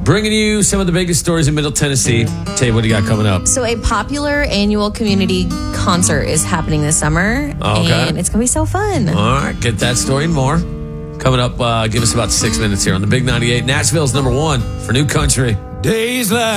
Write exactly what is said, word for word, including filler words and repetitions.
bringing you some of the biggest stories in Middle Tennessee. Tell you what you got coming up. So a popular annual community concert is happening this summer. Okay. And it's going to be so fun. All right, get that story and more. Coming up, uh, give us about six minutes here on the Big ninety-eight. Nashville's number one for new country. Days like